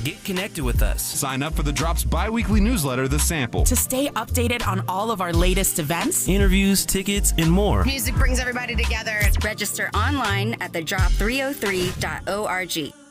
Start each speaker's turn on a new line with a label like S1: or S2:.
S1: Get connected with us.
S2: Sign up for the Drop's bi-weekly newsletter, The Sample,
S3: to stay updated on all of our latest events,
S1: interviews, tickets, and more.
S4: Music brings everybody together. Register online at thedrop303.org.